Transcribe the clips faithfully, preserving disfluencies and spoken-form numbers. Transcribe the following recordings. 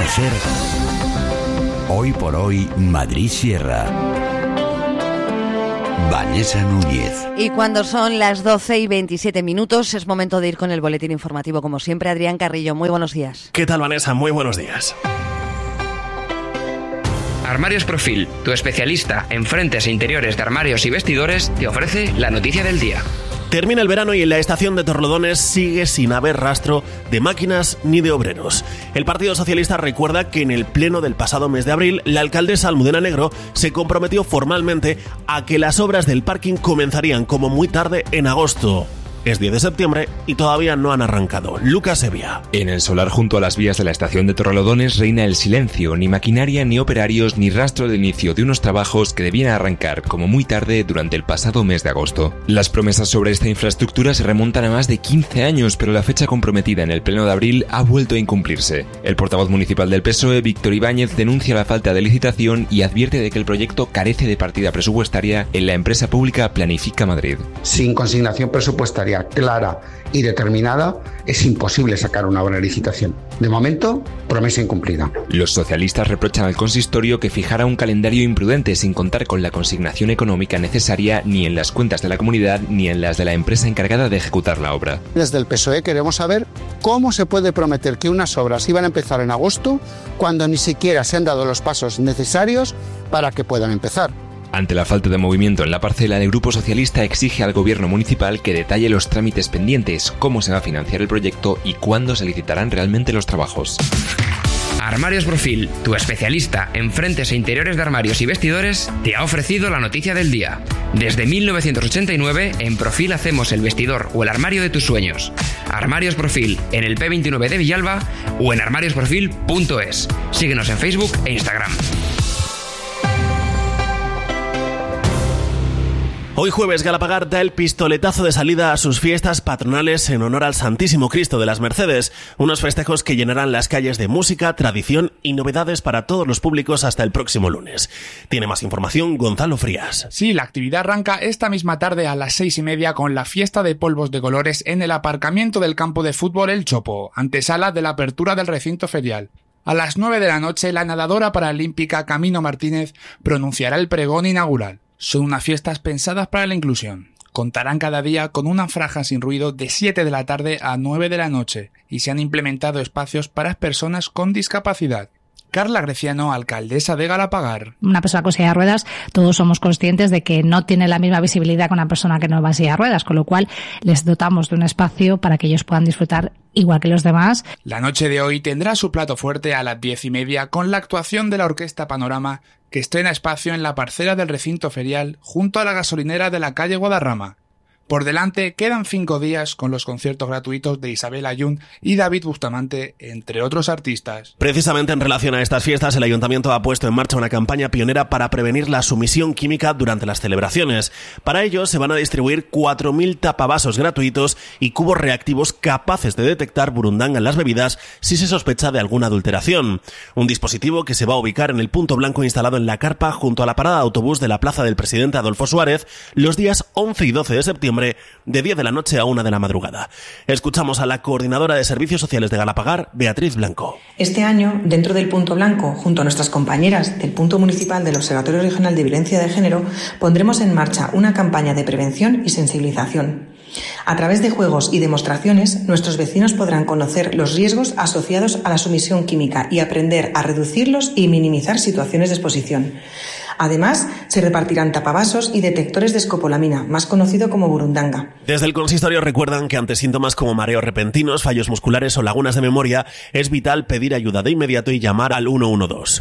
ser Hoy por Hoy Madrid Sierra. Vanessa Núñez. Y cuando son las doce y veintisiete minutos, es momento de ir con el boletín informativo, como siempre. Adrián Carrillo, muy buenos días. ¿Qué tal, Vanessa? Muy buenos días. Armarios Profil, tu especialista en frentes e interiores de armarios y vestidores, te ofrece la noticia del día. Termina el verano y en la estación de Torrelodones sigue sin haber rastro de máquinas ni de obreros. El Partido Socialista recuerda que en el pleno del pasado mes de abril, la alcaldesa Almudena Negro se comprometió formalmente a que las obras del parking comenzarían como muy tarde en agosto. Es diez de septiembre y todavía no han arrancado. Lucas Evia. En el solar junto a las vías de la estación de Torrelodones reina el silencio, ni maquinaria, ni operarios, ni rastro de inicio de unos trabajos que debían arrancar como muy tarde durante el pasado mes de agosto. Las promesas sobre esta infraestructura se remontan a más de quince años, pero la fecha comprometida en el pleno de abril ha vuelto a incumplirse. El portavoz municipal del P S O E, Víctor Ibáñez, denuncia la falta de licitación y advierte de que el proyecto carece de partida presupuestaria en la empresa pública Planifica Madrid. Sin consignación presupuestaria clara y determinada, es imposible sacar una buena licitación. De momento, promesa incumplida. Los socialistas reprochan al consistorio que fijara un calendario imprudente sin contar con la consignación económica necesaria ni en las cuentas de la comunidad ni en las de la empresa encargada de ejecutar la obra. Desde el P S O E queremos saber cómo se puede prometer que unas obras iban a empezar en agosto cuando ni siquiera se han dado los pasos necesarios para que puedan empezar. Ante la falta de movimiento en la parcela, el Grupo Socialista exige al gobierno municipal que detalle los trámites pendientes, cómo se va a financiar el proyecto y cuándo se licitarán realmente los trabajos. Armarios Profil, tu especialista en frentes e interiores de armarios y vestidores, te ha ofrecido la noticia del día. Desde mil novecientos ochenta y nueve, en Profil hacemos el vestidor o el armario de tus sueños. Armarios Profil, en el P veintinueve de Villalba o en armarios profil punto es. Síguenos en Facebook e Instagram. Hoy jueves, Galapagar da el pistoletazo de salida a sus fiestas patronales en honor al Santísimo Cristo de las Mercedes, unos festejos que llenarán las calles de música, tradición y novedades para todos los públicos hasta el próximo lunes. Tiene más información Gonzalo Frías. Sí, la actividad arranca esta misma tarde a las seis y media con la fiesta de polvos de colores en el aparcamiento del campo de fútbol El Chopo, antesala de la apertura del recinto ferial. A las nueve de la noche, la nadadora paralímpica Camino Martínez pronunciará el pregón inaugural. Son unas fiestas pensadas para la inclusión. Contarán cada día con una franja sin ruido de siete de la tarde a nueve de la noche y se han implementado espacios para personas con discapacidad. Carla Greciano, alcaldesa de Galapagar. Una persona con silla de ruedas, todos somos conscientes de que no tiene la misma visibilidad que una persona que no va en silla de ruedas, con lo cual les dotamos de un espacio para que ellos puedan disfrutar igual que los demás. La noche de hoy tendrá su plato fuerte a las diez y media con la actuación de la Orquesta Panorama, que estrena espacio en la parcela del recinto ferial junto a la gasolinera de la calle Guadarrama. Por delante quedan cinco días con los conciertos gratuitos de Isabel Ayun y David Bustamante, entre otros artistas. Precisamente en relación a estas fiestas, el Ayuntamiento ha puesto en marcha una campaña pionera para prevenir la sumisión química durante las celebraciones. Para ello se van a distribuir cuatro mil tapavasos gratuitos y cubos reactivos capaces de detectar burundanga en las bebidas si se sospecha de alguna adulteración. Un dispositivo que se va a ubicar en el punto blanco instalado en la carpa junto a la parada de autobús de la Plaza del Presidente Adolfo Suárez los días once y doce de septiembre de diez de la noche a una de la madrugada. Escuchamos a la coordinadora de Servicios Sociales de Galapagar, Beatriz Blanco. Este año, dentro del Punto Blanco, junto a nuestras compañeras del Punto Municipal del Observatorio Regional de Violencia de Género, pondremos en marcha una campaña de prevención y sensibilización. A través de juegos y demostraciones, nuestros vecinos podrán conocer los riesgos asociados a la sumisión química y aprender a reducirlos y minimizar situaciones de exposición. Además, se repartirán tapavasos y detectores de escopolamina, más conocido como burundanga. Desde el consistorio recuerdan que ante síntomas como mareos repentinos, fallos musculares o lagunas de memoria, es vital pedir ayuda de inmediato y llamar al uno uno dos.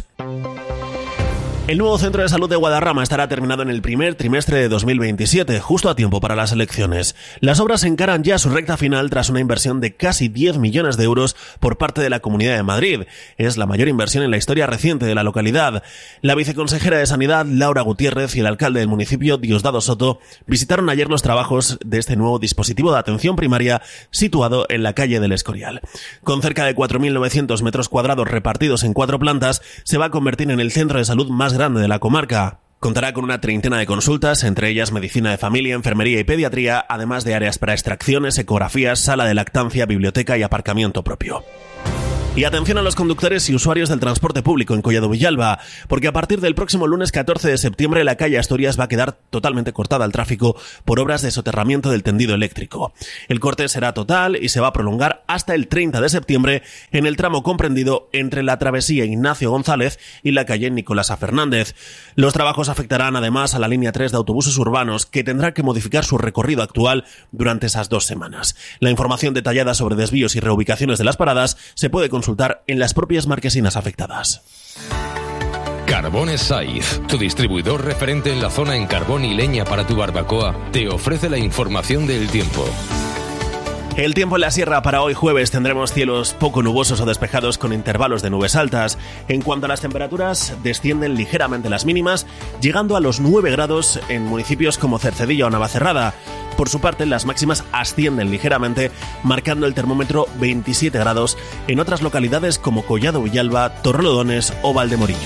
El nuevo centro de salud de Guadarrama estará terminado en el primer trimestre de dos mil veintisiete, justo a tiempo para las elecciones. Las obras encaran ya su recta final tras una inversión de casi diez millones de euros por parte de la Comunidad de Madrid. Es la mayor inversión en la historia reciente de la localidad. La viceconsejera de Sanidad, Laura Gutiérrez, y el alcalde del municipio, Diosdado Soto, visitaron ayer los trabajos de este nuevo dispositivo de atención primaria situado en la calle del Escorial. Con cerca de cuatro mil novecientos metros cuadrados repartidos en cuatro plantas, se va a convertir en el centro de salud más grande de la comarca. Contará con una treintena de consultas, entre ellas medicina de familia, enfermería y pediatría, además de áreas para extracciones, ecografías, sala de lactancia, biblioteca y aparcamiento propio. Y atención a los conductores y usuarios del transporte público en Collado Villalba, porque a partir del próximo lunes catorce de septiembre la calle Asturias va a quedar totalmente cortada al tráfico por obras de soterramiento del tendido eléctrico. El corte será total y se va a prolongar hasta el treinta de septiembre en el tramo comprendido entre la travesía Ignacio González y la calle Nicolás A. Fernández. Los trabajos afectarán además a la línea tres de autobuses urbanos, que tendrá que modificar su recorrido actual durante esas dos semanas. La información detallada sobre desvíos y reubicaciones de las paradas se puede consultar en las propias marquesinas afectadas. Carbones Saiz, tu distribuidor referente en la zona en carbón y leña para tu barbacoa, te ofrece la información del tiempo. El tiempo en la sierra para hoy jueves: tendremos cielos poco nubosos o despejados con intervalos de nubes altas. En cuanto a las temperaturas, descienden ligeramente las mínimas, llegando a los nueve grados en municipios como Cercedilla o Navacerrada. Por su parte, las máximas ascienden ligeramente, marcando el termómetro veintisiete grados en otras localidades como Collado Villalba, Torrelodones o Valdemorillo.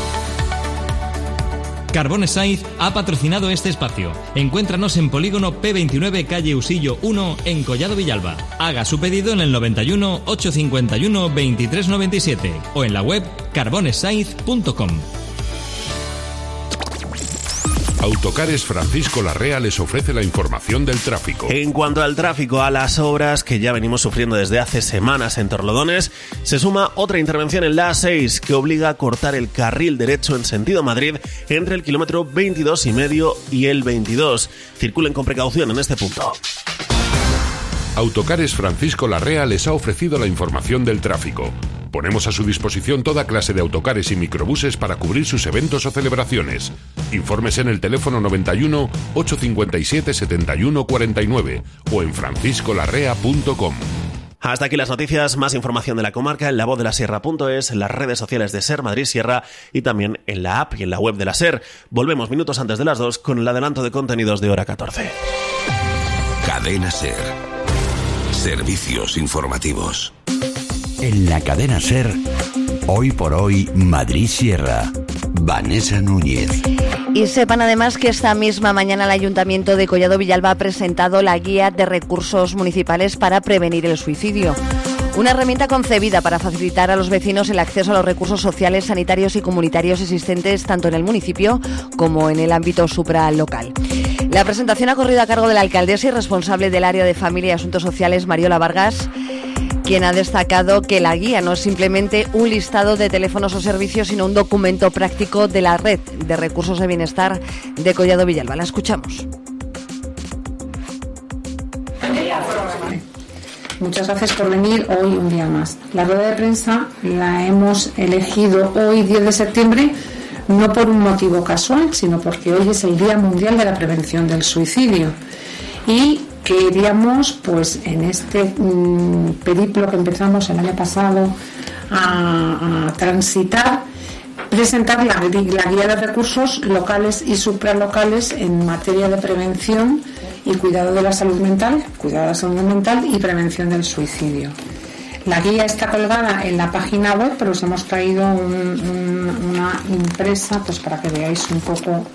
Carbones Saiz ha patrocinado este espacio. Encuéntranos en Polígono P veintinueve, calle Usillo uno, en Collado Villalba. Haga su pedido en el noventa y uno, ochocientos cincuenta y uno, veintitrés noventa y siete o en la web carbones saiz punto com. Autocares Francisco Larrea les ofrece la información del tráfico. En cuanto al tráfico, a las obras que ya venimos sufriendo desde hace semanas en Torrelodones, se suma otra intervención en la A seis que obliga a cortar el carril derecho en sentido Madrid entre el kilómetro veintidós y medio y el veintidós. Circulen con precaución en este punto. Autocares Francisco Larrea les ha ofrecido la información del tráfico. Ponemos a su disposición toda clase de autocares y microbuses para cubrir sus eventos o celebraciones. Informes en el teléfono noventa y uno, ochocientos cincuenta y siete, setenta y uno cuarenta y nueve o en francisco larrea punto com. Hasta aquí las noticias. Más información de la comarca en la voz de la sierra punto es, en las redes sociales de SER Madrid Sierra y también en la app y en la web de la SER. Volvemos minutos antes de las dos con el adelanto de contenidos de hora catorce. Cadena SER. Servicios informativos. En la cadena SER, hoy por hoy Madrid Sierra. Vanessa Núñez. Y sepan además que esta misma mañana el Ayuntamiento de Collado Villalba ha presentado la Guía de Recursos Municipales para Prevenir el Suicidio. Una herramienta concebida para facilitar a los vecinos el acceso a los recursos sociales, sanitarios y comunitarios existentes tanto en el municipio como en el ámbito supralocal. La presentación ha corrido a cargo de la alcaldesa y responsable del área de Familia y Asuntos Sociales, Mariola Vargas, quien ha destacado que la guía no es simplemente un listado de teléfonos o servicios, sino un documento práctico de la red de recursos de bienestar de Collado Villalba. La escuchamos. Muchas gracias por venir hoy un día más. La rueda de prensa la hemos elegido hoy, diez de septiembre, no por un motivo casual, sino porque hoy es el Día Mundial de la Prevención del Suicidio. Y queríamos, pues en este mmm, periplo que empezamos el año pasado a, a transitar, presentar la, la guía de recursos locales y supralocales en materia de prevención y cuidado de la salud mental, cuidado de la salud mental y prevención del suicidio. La guía está colgada en la página web, pero os hemos traído un, un, una impresa, pues para que veáis un poco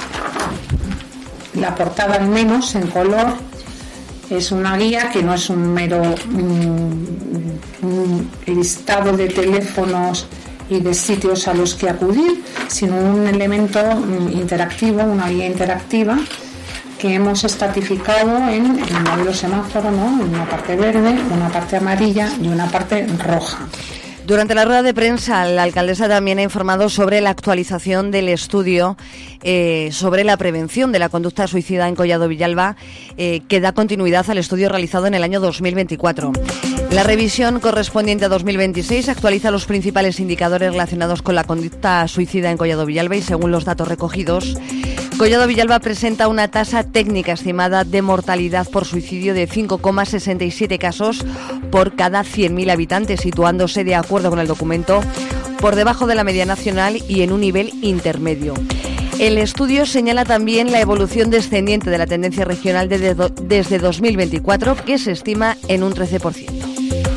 la portada, al menos en color. Es una guía que no es un mero mm, un listado de teléfonos y de sitios a los que acudir, sino un elemento mm, interactivo, una guía interactiva que hemos estratificado en el modelo semáforo, ¿no? En una parte verde, una parte amarilla y una parte roja. Durante la rueda de prensa, la alcaldesa también ha informado sobre la actualización del estudio eh, sobre la prevención de la conducta suicida en Collado Villalba, eh, que da continuidad al estudio realizado en el año dos mil veinticuatro. La revisión correspondiente a dos mil veintiséis actualiza los principales indicadores relacionados con la conducta suicida en Collado Villalba y, según los datos recogidos, Collado Villalba presenta una tasa técnica estimada de mortalidad por suicidio de cinco coma sesenta y siete casos por cada cien mil habitantes, situándose, de acuerdo con el documento, por debajo de la media nacional y en un nivel intermedio. El estudio señala también la evolución descendiente de la tendencia regional desde, do, desde dos mil veinticuatro, que se estima en un trece por ciento.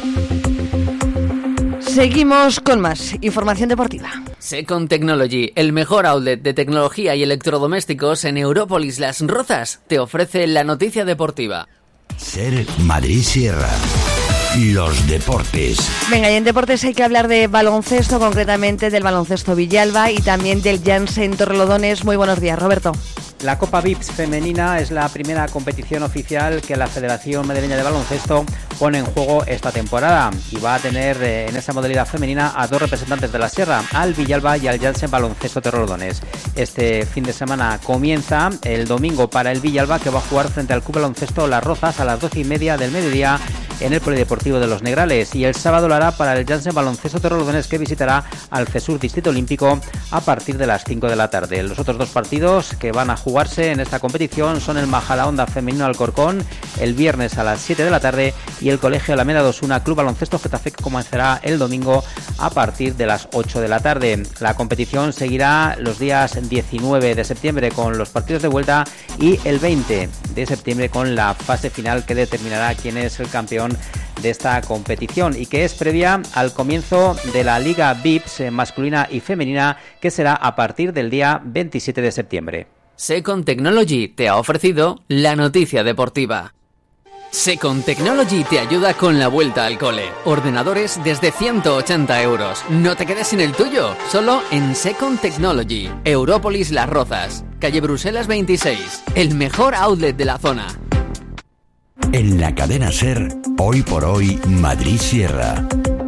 Seguimos con más información deportiva. Second Technology, el mejor outlet de tecnología y electrodomésticos en Európolis Las Rozas, te ofrece la noticia deportiva. SER Madrid Sierra. los deportes. Venga, y en deportes hay que hablar de baloncesto, concretamente del baloncesto Villalba y también del Jansen Torrelodones. Muy buenos días, Roberto. La Copa V I P S femenina es la primera competición oficial que la Federación Madrileña de Baloncesto pone en juego esta temporada y va a tener eh, en esa modalidad femenina a dos representantes de la Sierra, al Villalba y al Jansen Baloncesto Torrelodones. Este fin de semana comienza el domingo para el Villalba, que va a jugar frente al Club Baloncesto Las Rozas a las doce y media del mediodía en el Polideportivo de Los Negrales, y el sábado lo hará para el Jansen Baloncesto Torrelodones, que visitará al CESUR Distrito Olímpico a partir de las cinco de la tarde. Los otros dos partidos que van a jugarse en esta competición son el Majadahonda Femenino Alcorcón el viernes a las siete de la tarde y el Colegio Alameda de Osuna Club Baloncesto Getafe, que comenzará el domingo a partir de las ocho de la tarde. La competición seguirá los días diecinueve de septiembre con los partidos de vuelta y el veinte de septiembre con la fase final, que determinará quién es el campeón de esta competición y que es previa al comienzo de la Liga V I P S masculina y femenina, que será a partir del día veintisiete de septiembre. Second Technology te ha ofrecido la noticia deportiva. Second Technology te ayuda con la vuelta al cole. Ordenadores desde ciento ochenta euros. No te quedes sin el tuyo, solo en Second Technology. Európolis Las Rozas, calle Bruselas veintiséis, el mejor outlet de la zona. En la cadena SER, hoy por hoy, Madrid Sierra.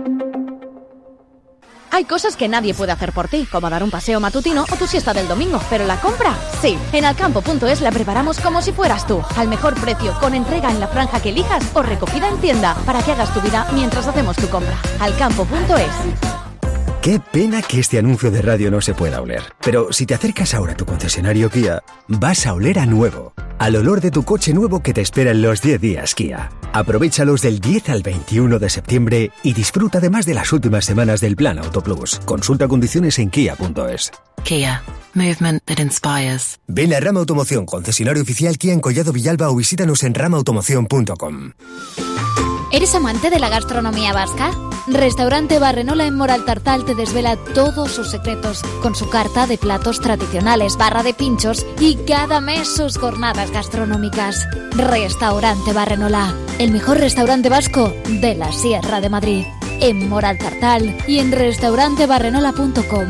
Hay cosas que nadie puede hacer por ti, como dar un paseo matutino o tu siesta del domingo, pero la compra, sí. En alcampo punto es la preparamos como si fueras tú, al mejor precio, con entrega en la franja que elijas o recogida en tienda, para que hagas tu vida mientras hacemos tu compra. alcampo punto es. Qué pena que este anuncio de radio no se pueda oler. Pero si te acercas ahora a tu concesionario Kia, vas a oler a nuevo. Al olor de tu coche nuevo que te espera en los diez días Kia. Aprovéchalos del diez al veintiuno de septiembre y disfruta además de las últimas semanas del Plan Auto Plus. Consulta condiciones en kia punto es. Kia. Movement that inspires. Ven a Rama Automoción, concesionario oficial Kia en Collado Villalba, o visítanos en rama automoción punto com. ¿Eres amante de la gastronomía vasca? Restaurante Barrenola en Moralzarzal te desvela todos sus secretos, con su carta de platos tradicionales, barra de pinchos y cada mes sus jornadas gastronómicas. Restaurante Barrenola, el mejor restaurante vasco de la Sierra de Madrid, en Moralzarzal y en restaurante barrenola punto com.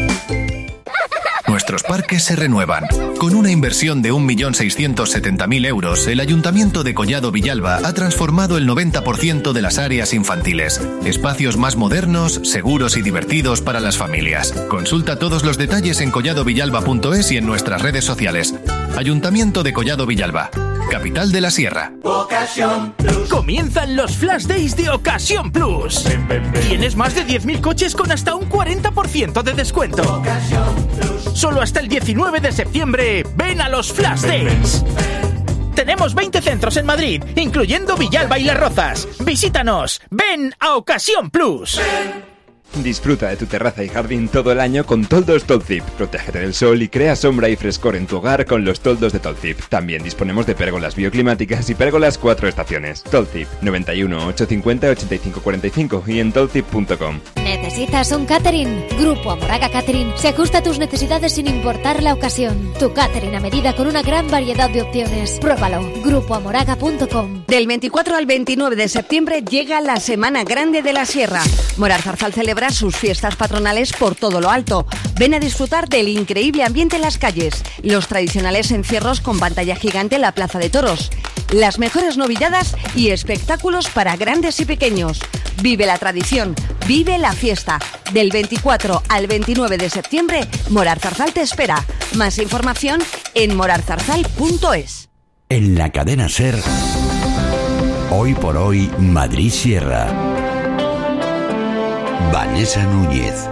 Nuestros parques se renuevan. Con una inversión de un millón seiscientos setenta mil euros, el Ayuntamiento de Collado Villalba ha transformado el noventa por ciento de las áreas infantiles. Espacios más modernos, seguros y divertidos para las familias. Consulta todos los detalles en collado villalba punto es y en nuestras redes sociales. Ayuntamiento de Collado Villalba, capital de la Sierra. Ocasión Plus. Comienzan los Flash Days de Ocasión Plus. Ven, ven, ven. Tienes más de diez mil coches con hasta un cuarenta por ciento de descuento. Ocasión Plus. Solo hasta el diecinueve de septiembre, ven a los Flash Days. Tenemos veinte centros en Madrid, incluyendo Villalba y Las Rozas. Visítanos, ven a Ocasión Plus. Disfruta de tu terraza y jardín todo el año con toldos Tolzip. Protégete del sol y crea sombra y frescor en tu hogar con los toldos de Tolzip. También disponemos de pérgolas bioclimáticas y pérgolas cuatro estaciones. Tolzip, noventa y uno, ochocientos cincuenta, ochenta y cinco cuarenta y cinco y en tolzip punto com. ¿Necesitas un catering? Grupo Amoraga Catering se ajusta a tus necesidades sin importar la ocasión. Tu catering a medida con una gran variedad de opciones. Pruébalo. grupo amoraga punto com. Del veinticuatro al veintinueve de septiembre llega la Semana Grande de la Sierra. Moralzarzal celebra sus fiestas patronales por todo lo alto. Ven a disfrutar del increíble ambiente en las calles, los tradicionales encierros con pantalla gigante en la Plaza de Toros, las mejores novilladas y espectáculos para grandes y pequeños. Vive la tradición, vive la fiesta. Del veinticuatro al veintinueve de septiembre, Moralzarzal te espera. Más información en moralzarzal punto es. En la cadena SER, hoy por hoy, Madrid Sierra. Vanessa Núñez.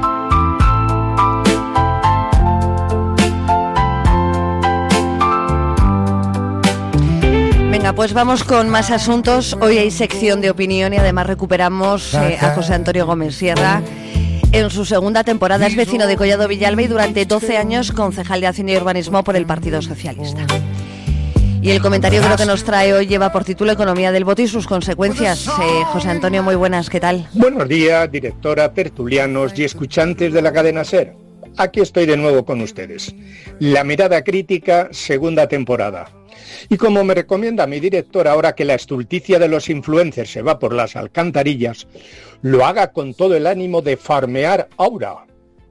Venga, pues vamos con más asuntos. Hoy hay sección de opinión y además recuperamos eh, a José Antonio Gómez Sierra. En su segunda temporada es vecino de Collado Villalba y durante doce años concejal de Hacienda y Urbanismo por el Partido Socialista. Y el comentario creo que nos trae hoy lleva por título Economía del voto y sus consecuencias. Eh, José Antonio, muy buenas, ¿qué tal? Buenos días, directora, tertulianos y escuchantes de la cadena SER. aquí estoy de nuevo con ustedes. La mirada crítica, segunda temporada. Y como me recomienda mi director, ahora que la estulticia de los influencers se va por las alcantarillas, lo haga con todo el ánimo de farmear aura.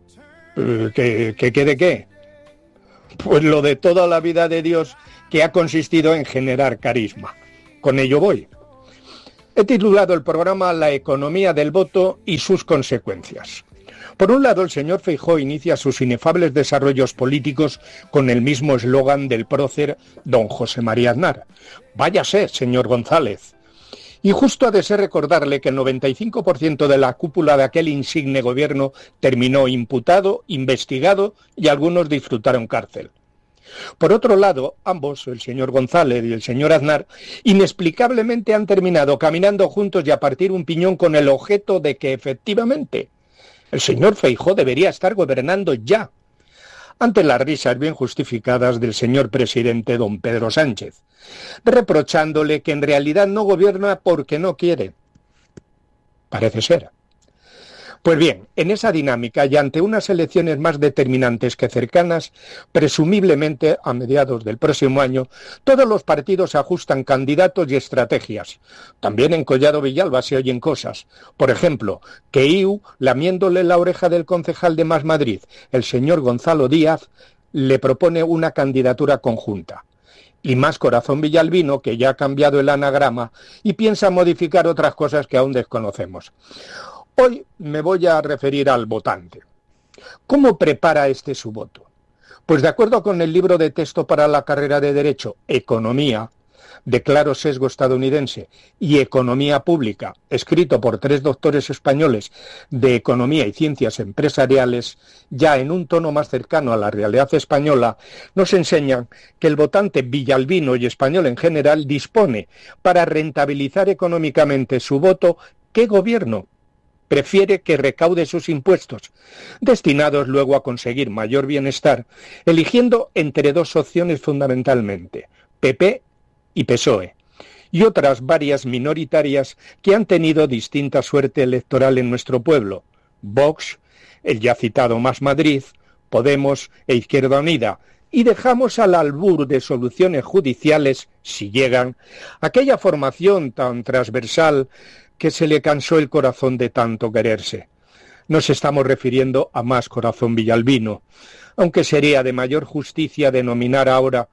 ¿Qué, qué, qué de qué? Pues lo de toda la vida de Dios, que ha consistido en generar carisma. Con ello voy. He titulado el programa La economía del voto y sus consecuencias. Por un lado, el señor Feijóo inicia sus inefables desarrollos políticos con el mismo eslogan del prócer don José María Aznar. Váyase, señor González. Y justo ha de ser recordarle que el noventa y cinco por ciento de la cúpula de aquel insigne gobierno terminó imputado, investigado y algunos disfrutaron cárcel. Por otro lado, ambos, el señor González y el señor Aznar, inexplicablemente han terminado caminando juntos y a partir un piñón con el objeto de que efectivamente el señor Feijóo debería estar gobernando ya, ante las risas bien justificadas del señor presidente don Pedro Sánchez, reprochándole que en realidad no gobierna porque no quiere. Parece ser. Pues bien, en esa dinámica y ante unas elecciones más determinantes que cercanas, presumiblemente a mediados del próximo año, todos los partidos ajustan candidatos y estrategias. También en Collado Villalba se oyen cosas. Por ejemplo, que I U, lamiéndole la oreja del concejal de Más Madrid, el señor Gonzalo Díaz, le propone una candidatura conjunta. Y Más Corazón Villalbino, que ya ha cambiado el anagrama y piensa modificar otras cosas que aún desconocemos. Hoy me voy a referir al votante. ¿Cómo prepara este su voto? Pues de acuerdo con el libro de texto para la carrera de Derecho, Economía, de claro sesgo estadounidense, y Economía Pública, escrito por tres doctores españoles de Economía y Ciencias Empresariales, ya en un tono más cercano a la realidad española, nos enseñan que el votante villalbino y español en general dispone, para rentabilizar económicamente su voto, ¿qué gobierno? Prefiere que recaude sus impuestos, destinados luego a conseguir mayor bienestar, eligiendo entre dos opciones fundamentalmente, P P y P S O E, y otras varias minoritarias que han tenido distinta suerte electoral en nuestro pueblo, Vox, el ya citado Más Madrid, Podemos e Izquierda Unida, y dejamos al albur de soluciones judiciales, si llegan, aquella formación tan transversal que se le cansó el corazón de tanto quererse. Nos estamos refiriendo a Más Corazón Villalbino, aunque sería de mayor justicia denominar ahora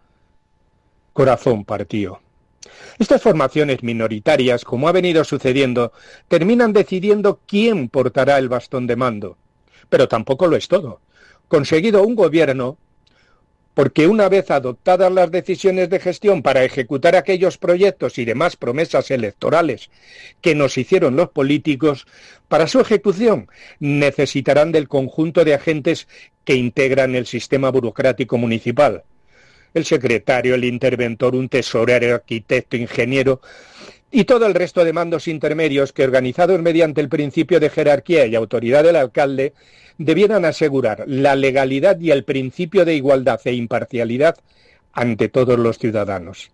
Corazón Partido. Estas formaciones minoritarias, como ha venido sucediendo, terminan decidiendo quién portará el bastón de mando. Pero tampoco lo es todo. Conseguido un gobierno, porque una vez adoptadas las decisiones de gestión para ejecutar aquellos proyectos y demás promesas electorales que nos hicieron los políticos, para su ejecución necesitarán del conjunto de agentes que integran el sistema burocrático municipal. El secretario, el interventor, un tesorero, arquitecto, ingeniero y todo el resto de mandos intermedios que, organizados mediante el principio de jerarquía y autoridad del alcalde, debieran asegurar la legalidad y el principio de igualdad e imparcialidad ante todos los ciudadanos.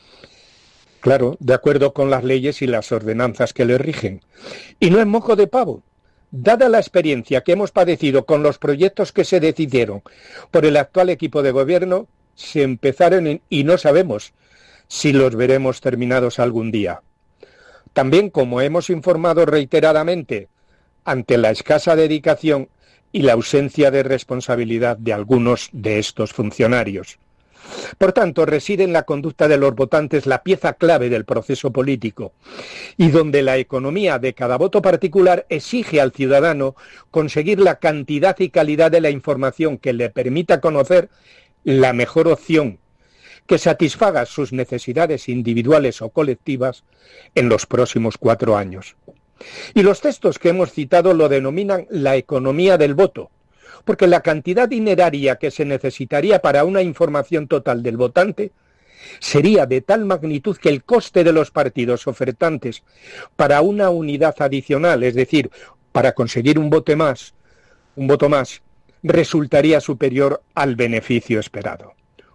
Claro, de acuerdo con las leyes y las ordenanzas que les rigen. Y no es moco de pavo. Dada la experiencia que hemos padecido con los proyectos que se decidieron por el actual equipo de gobierno, se empezaron en, y no sabemos si los veremos terminados algún día. También, como hemos informado reiteradamente, ante la escasa dedicación y la ausencia de responsabilidad de algunos de estos funcionarios. Por tanto, reside en la conducta de los votantes la pieza clave del proceso político, y donde la economía de cada voto particular exige al ciudadano conseguir la cantidad y calidad de la información que le permita conocer la mejor opción que satisfaga sus necesidades individuales o colectivas en los próximos cuatro años. Y los textos que hemos citado lo denominan la economía del voto, porque la cantidad dineraria que se necesitaría para una información total del votante sería de tal magnitud que el coste de los partidos ofertantes para una unidad adicional, es decir, para conseguir un voto más, un voto más, resultaría superior al beneficio esperado.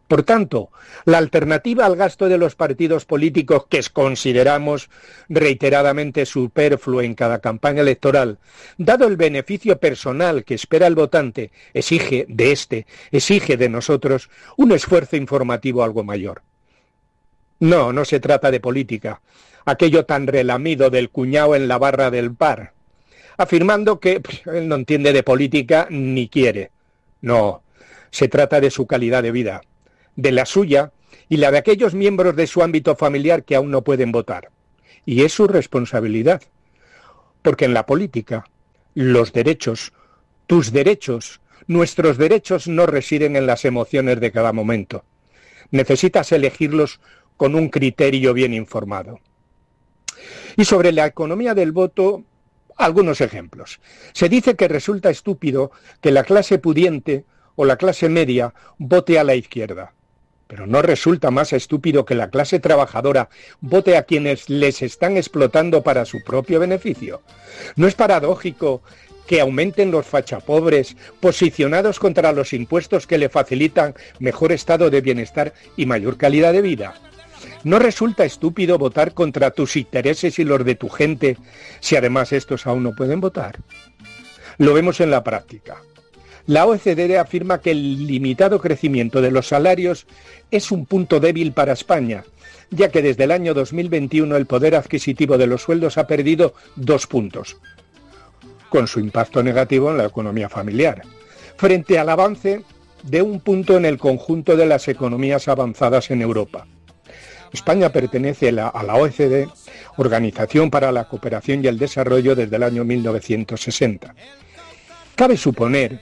Por tanto, la alternativa al gasto de los partidos políticos, que consideramos reiteradamente superfluo en cada campaña electoral, dado el beneficio personal que espera el votante, exige de este, exige de nosotros un esfuerzo informativo algo mayor. No, no se trata de política, aquello tan relamido del cuñado en la barra del bar, afirmando que pff, él no entiende de política ni quiere. No, se trata de su calidad de vida, de la suya y la de aquellos miembros de su ámbito familiar que aún no pueden votar. Y es su responsabilidad, porque en la política los derechos, tus derechos, nuestros derechos no residen en las emociones de cada momento. Necesitas elegirlos con un criterio bien informado. Y sobre la economía del voto, algunos ejemplos. Se dice que resulta estúpido que la clase pudiente o la clase media vote a la izquierda. Pero no resulta más estúpido que la clase trabajadora vote a quienes les están explotando para su propio beneficio. ¿No es paradójico que aumenten los fachapobres posicionados contra los impuestos que le facilitan mejor estado de bienestar y mayor calidad de vida? ¿No resulta estúpido votar contra tus intereses y los de tu gente si además estos aún no pueden votar? Lo vemos en la práctica. La O E C D afirma que el limitado crecimiento de los salarios es un punto débil para España, ya que desde el año dos mil veintiuno el poder adquisitivo de los sueldos ha perdido dos puntos, con su impacto negativo en la economía familiar, frente al avance de un punto en el conjunto de las economías avanzadas en Europa. España pertenece a la O E C D, Organización para la Cooperación y el Desarrollo, desde el año mil novecientos sesenta. Cabe suponer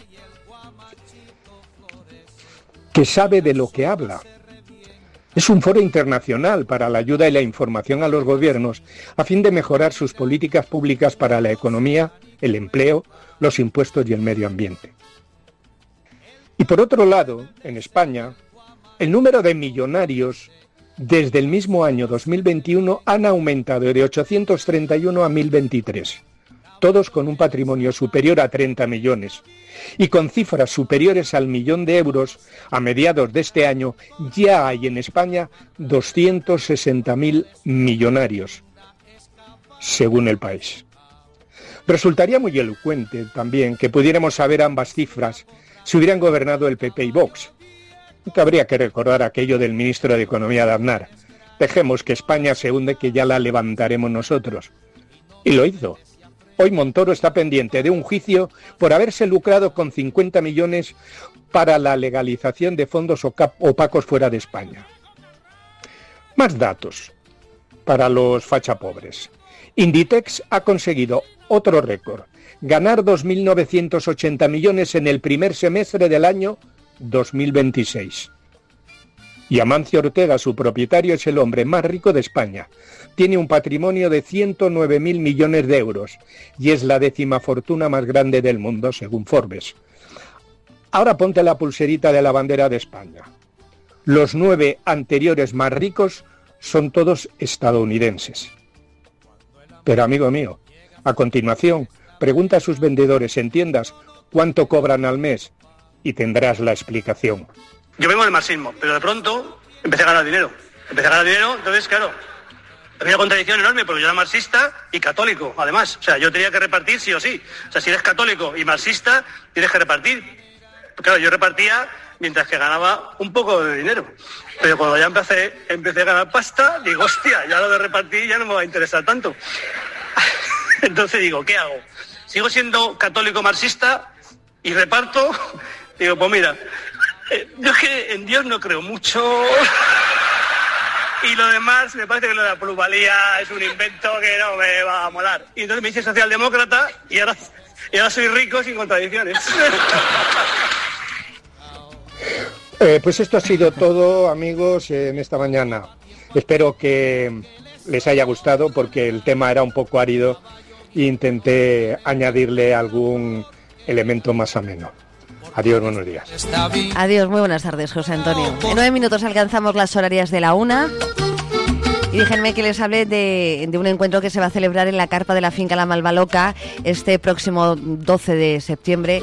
que sabe de lo que habla. Es un foro internacional para la ayuda y la información a los gobiernos a fin de mejorar sus políticas públicas para la economía, el empleo, los impuestos y el medio ambiente. Y por otro lado, en España, el número de millonarios desde el mismo año dos mil veintiuno han aumentado de ochocientos treinta y uno a mil veintitrés, todos con un patrimonio superior a treinta millones. Y con cifras superiores al millón de euros, a mediados de este año ya hay en España doscientos sesenta mil millonarios, según El País. Resultaría muy elocuente también que pudiéramos saber ambas cifras si hubieran gobernado el P P y Vox. Nunca habría que recordar aquello del ministro de Economía de Aznar: dejemos que España se hunde, que ya la levantaremos nosotros. Y lo hizo. Hoy Montoro está pendiente de un juicio por haberse lucrado con cincuenta millones para la legalización de fondos opacos fuera de España. Más datos para los fachapobres. Inditex ha conseguido otro récord: ganar dos mil novecientos ochenta millones en el primer semestre del año dos mil veintiséis. Y Amancio Ortega, su propietario, es el hombre más rico de España. Tiene un patrimonio de ciento nueve mil millones de euros y es la décima fortuna más grande del mundo, según Forbes. Ahora ponte la pulserita de la bandera de España. Los nueve anteriores más ricos son todos estadounidenses. Pero, amigo mío, a continuación, pregunta a sus vendedores en tiendas cuánto cobran al mes y tendrás la explicación. Yo vengo del marxismo, pero de pronto empecé a ganar dinero. Empecé a ganar dinero, entonces, claro, había una contradicción enorme, porque yo era marxista y católico, además. O sea, yo tenía que repartir sí o sí. O sea, si eres católico y marxista, tienes que repartir. Claro, yo repartía mientras que ganaba un poco de dinero. Pero cuando ya empecé, empecé a ganar pasta, digo, hostia, ya lo de repartir ya no me va a interesar tanto. Entonces digo, ¿qué hago? ¿Sigo siendo católico marxista y reparto? Digo, pues mira, eh, yo es que en Dios no creo mucho. Y lo demás, me parece que lo de la plusvalía es un invento que no me va a molar. Y entonces me hice socialdemócrata y ahora, y ahora soy rico sin contradicciones. Eh, pues esto ha sido todo, amigos, en esta mañana. Espero que les haya gustado, porque el tema era un poco árido e intenté añadirle algún elemento más ameno. Adiós, buenos días. Adiós, muy buenas tardes, José Antonio. En nueve minutos alcanzamos las horarias de la una. Y déjenme que les hable de, de un encuentro que se va a celebrar en la carpa de la finca La Malvaloca este próximo doce de septiembre.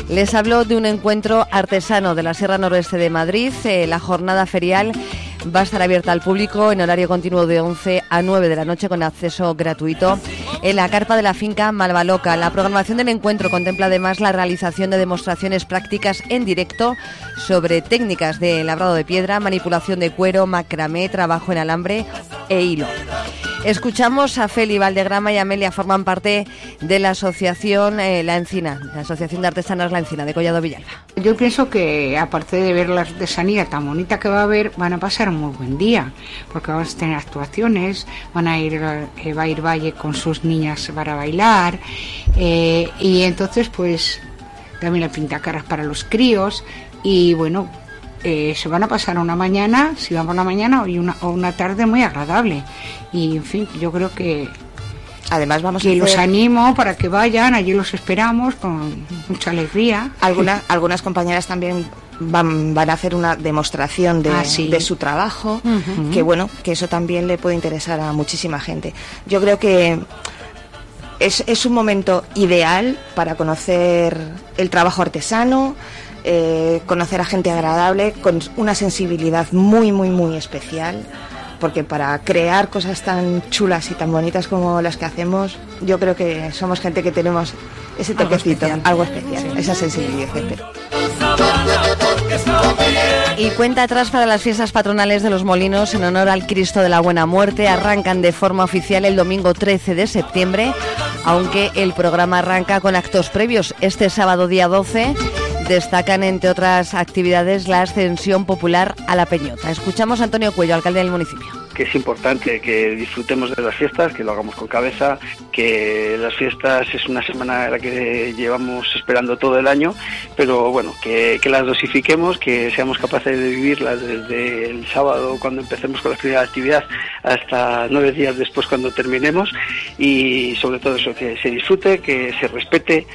Les hablo de un encuentro artesano de la Sierra Noroeste de Madrid. Eh, la jornada ferial va a estar abierta al público en horario continuo de once a nueve de la noche con acceso gratuito en la carpa de la finca Malvaloca. La programación del encuentro contempla además la realización de demostraciones prácticas en directo sobre técnicas de labrado de piedra, manipulación de cuero, macramé, trabajo en alambre e hilo. Escuchamos a Feli Valdegrama y Amelia, forman parte de la asociación eh, La Encina, la Asociación de Artesanas La Encina de Collado Villalba. Yo pienso que aparte de ver la artesanía tan bonita que va a haber, van a pasar un muy buen día, porque vamos a tener actuaciones, van a ir, eh, va a ir Valle con sus niñas para bailar, eh, y entonces pues también la pintacaras para los críos, y bueno, Eh, se van a pasar una mañana, si van por la mañana, y una, o una tarde muy agradable. Y en fin, yo creo que además vamos que a hacer... los animo para que vayan, allí los esperamos con mucha alegría. Algunas, algunas compañeras también van, van a hacer una demostración de, ah, sí. de su trabajo, uh-huh. que bueno, que eso también le puede interesar a muchísima gente. Yo creo que es, es un momento ideal para conocer el trabajo artesano, Eh, conocer a gente agradable con una sensibilidad muy muy muy especial, porque para crear cosas tan chulas y tan bonitas como las que hacemos, yo creo que somos gente que tenemos ese toquecito, algo especial, algo especial, esa sensibilidad. Y cuenta atrás para las fiestas patronales de Los Molinos en honor al Cristo de la Buena Muerte. Arrancan de forma oficial el domingo trece de septiembre, aunque el programa arranca con actos previos. Este sábado día doce destacan, entre otras actividades, la ascensión popular a la Peñota. Escuchamos a Antonio Cuello, alcalde del municipio. Que es importante que disfrutemos de las fiestas, que lo hagamos con cabeza, que las fiestas es una semana la que llevamos esperando todo el año, pero bueno, que, que las dosifiquemos, que seamos capaces de vivirlas desde el sábado cuando empecemos con la primera actividad hasta nueve días después cuando terminemos, y sobre todo eso, que se disfrute, que se respete,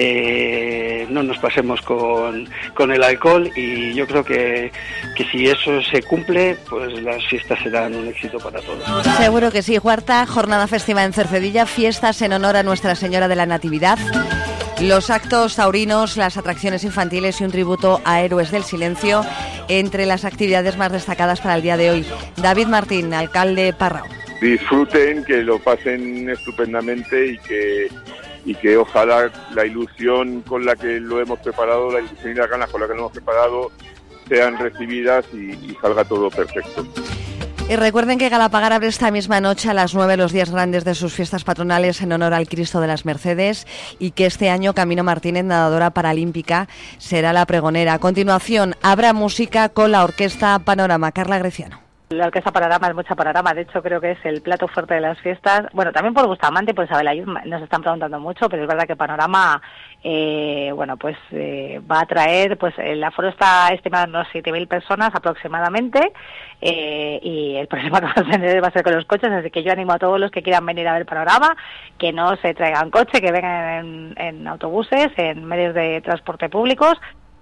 que no nos pasemos con, con el alcohol, y yo creo que, que si eso se cumple, pues las fiestas serán un éxito para todos. Seguro que sí. Cuarta jornada festiva en Cercedilla, fiestas en honor a Nuestra Señora de la Natividad, los actos taurinos, las atracciones infantiles y un tributo a héroes del silencio entre las actividades más destacadas para el día de hoy. David Martín, alcalde Parrao. Disfruten, que lo pasen estupendamente y que y que ojalá la ilusión con la que lo hemos preparado, la ilusión y las ganas con la que lo hemos preparado sean recibidas y, y salga todo perfecto. Y recuerden que Galapagar abre esta misma noche a las nueve los días grandes de sus fiestas patronales en honor al Cristo de las Mercedes, y que este año Camino Martínez, nadadora paralímpica, será la pregonera. A continuación habrá música con la Orquesta Panorama. Carla Greciano. La Orquesta Panorama es mucha Panorama, de hecho creo que es el plato fuerte de las fiestas. Bueno, también por Bustamante y por Isabel Ayud nos están preguntando mucho, pero es verdad que Panorama, eh, bueno, pues eh, va a traer, pues el aforo está estimado en unos siete mil personas aproximadamente, eh, y el problema que va a tener va a ser con los coches, así que yo animo a todos los que quieran venir a ver Panorama, que no se traigan coche, que vengan en, en autobuses, en medios de transporte públicos.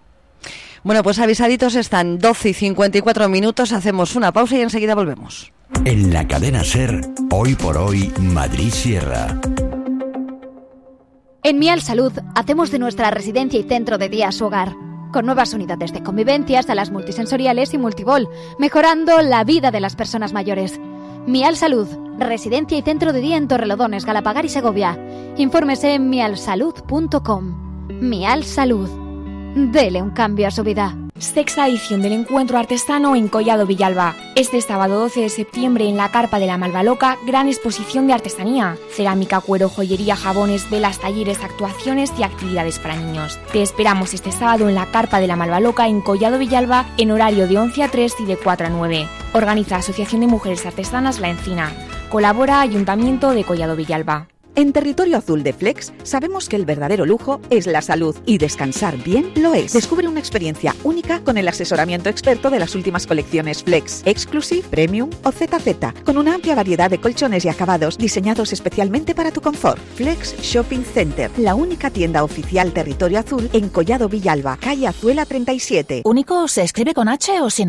Bueno, pues avisaditos están, doce y cincuenta y cuatro minutos, hacemos una pausa y enseguida volvemos. En la cadena SER, hoy por hoy, Madrid Sierra. En Mial Salud hacemos de nuestra residencia y centro de día su hogar, con nuevas unidades de convivencia, salas multisensoriales y multibol, mejorando la vida de las personas mayores. Mial Salud, residencia y centro de día en Torrelodones, Galapagar y Segovia. Infórmese en mial salud punto com. Mial Salud. Dele un cambio a su vida. Sexta edición del encuentro artesano en Collado Villalba. Este sábado doce de septiembre en la carpa de la Malvaloca, gran exposición de artesanía, cerámica, cuero, joyería, jabones, velas, talleres, actuaciones y actividades para niños. Te esperamos este sábado en la carpa de la Malvaloca en Collado Villalba en horario de once a tres y de cuatro a nueve. Organiza Asociación de Mujeres Artesanas La Encina. Colabora Ayuntamiento de Collado Villalba. En Territorio Azul de Flex sabemos que el verdadero lujo es la salud y descansar bien lo es. Descubre una experiencia única con el asesoramiento experto de las últimas colecciones Flex, Exclusive, Premium o Z Z, con una amplia variedad de colchones y acabados diseñados especialmente para tu confort. Flex Shopping Center, la única tienda oficial Territorio Azul en Collado Villalba, calle Azuela treinta y siete. ¿Único se escribe con H o sin H?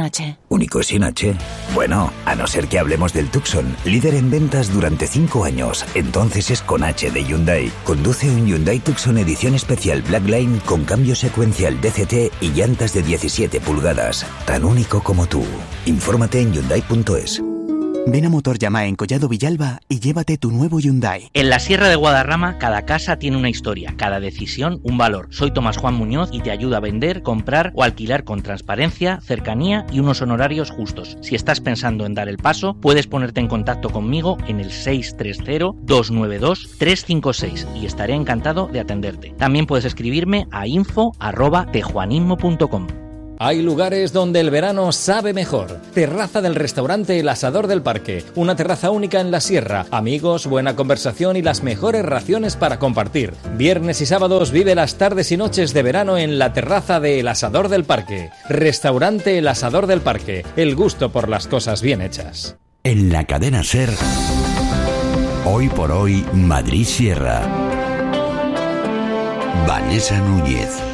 ¿Único y sin H? Bueno, a no ser que hablemos del Tucson, líder en ventas durante cinco años. Entonces es con H de Hyundai. Conduce un Hyundai Tucson edición especial Blackline con cambio secuencial D C T y llantas de diecisiete pulgadas. Tan único como tú. Infórmate en Hyundai punto es. Ven a Motor Yamaha en Collado Villalba y llévate tu nuevo Hyundai. En la Sierra de Guadarrama, cada casa tiene una historia, cada decisión un valor. Soy Tomás Juan Muñoz y te ayudo a vender, comprar o alquilar con transparencia, cercanía y unos honorarios justos. Si estás pensando en dar el paso, puedes ponerte en contacto conmigo en el seis tres cero, dos nueve dos, tres cinco seis y estaré encantado de atenderte. También puedes escribirme a info arroba tejuanismo punto com. Hay lugares donde el verano sabe mejor. Terraza del restaurante El Asador del Parque. Una terraza única en la sierra. Amigos, buena conversación y las mejores raciones para compartir. Viernes y sábados vive las tardes y noches de verano en la terraza de El Asador del Parque. Restaurante El Asador del Parque. El gusto por las cosas bien hechas. En la cadena SER, hoy por hoy, Madrid Sierra. Vanessa Núñez.